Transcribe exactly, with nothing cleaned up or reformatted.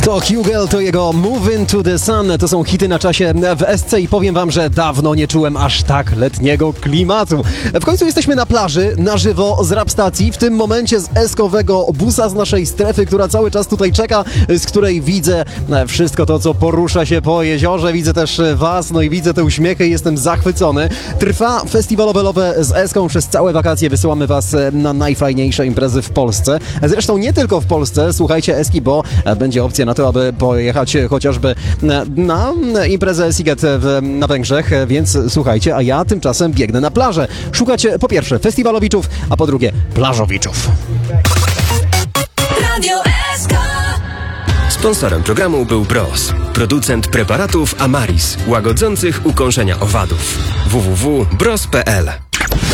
To Hugel, to jego Move Into the Sun, to są hity na czasie w S C i powiem wam, że dawno nie czułem aż tak letniego klimatu. W końcu jesteśmy na plaży, na żywo, z rap stacji, w tym momencie z eskowego busa z naszej strefy, która cały czas tutaj czeka, z której widzę wszystko to, co porusza się po jeziorze, widzę też was, no i widzę te uśmiechy i jestem zachwycony. Trwa festiwalowe lowe z Eską, przez całe wakacje wysyłamy was na najfajniejsze imprezy w Polsce. Zresztą nie tylko w Polsce, słuchajcie Eski, bo będzie opcja na to, aby pojechać chociażby na, na imprezę Siget na Węgrzech, więc słuchajcie, a ja tymczasem biegnę na plażę. Szukać po pierwsze festiwalowiczów, a po drugie plażowiczów. Radio S K. Sponsorem programu był Bros, producent preparatów Amaris, łagodzących ukąszenia owadów. w w w kropka bros kropka p l